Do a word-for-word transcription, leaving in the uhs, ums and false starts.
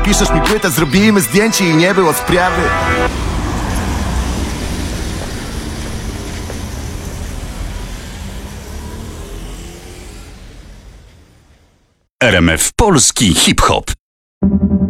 Napiszesz mi płytę, zrobimy zdjęcie i nie było sprawy. R M F Polski Hip Hop.